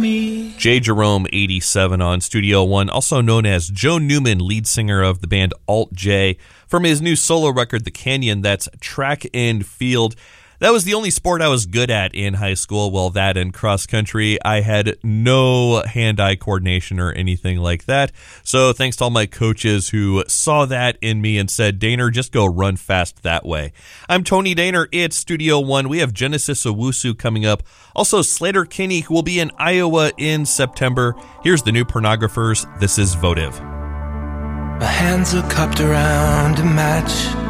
J. Jerome 87 on Studio One, also known as Joe Newman, lead singer of the band Alt J, from his new solo record, The Canyon. That's track and field. That was the only sport I was good at in high school. Well, that and cross country. I had no hand-eye coordination or anything like that. So thanks to all my coaches who saw that in me and said, Daner, just go run fast that way. I'm Tony Daner. It's Studio One. We have Genesis Owusu coming up. Also, Slater Kinney, who will be in Iowa in September. Here's the new Pornographers. This is Votive. My hands are cupped around a match.